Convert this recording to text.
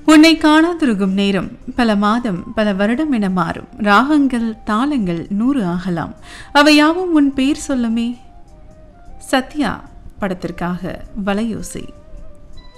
உன்னை காணாதிருக்கும் நேரம் பல மாதம் பல வருடம் என மாறும். ராகங்கள் தாளங்கள் 100 ஆகலாம், அவையாவும் உன் பேர் சொல்லுமே. சத்யா படத்திற்காக வலையோசை.